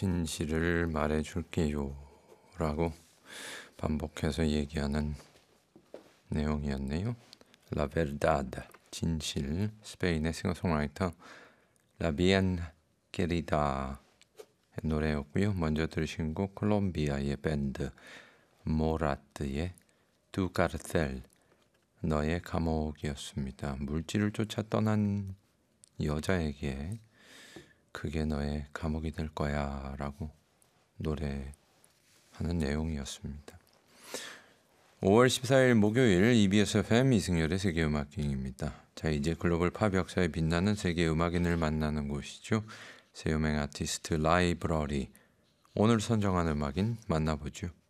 진실을 말해줄게요 라고 반복해서 얘기하는 내용이었네요. La verdad, 진실, 스페인의 싱어송라이터 라비엔 게리다의 노래였고요. 먼저 들으신 곡 콜롬비아의 밴드 모라트의 두 카르텔, 너의 감옥이었습니다. 물질을 쫓아 떠난 여자에게 그게 너의 감옥이 될 거야 라고 노래하는 내용이었습니다. 5월 14일 목요일 EBS FM 이승열의 세계음악여행입니다. 자, 이제 글로벌 팝 역사에 빛나는 세계 음악인을 만나는 곳이죠. 새 유명 아티스트 라이브러리. 오늘 선정한 음악인 만나보죠.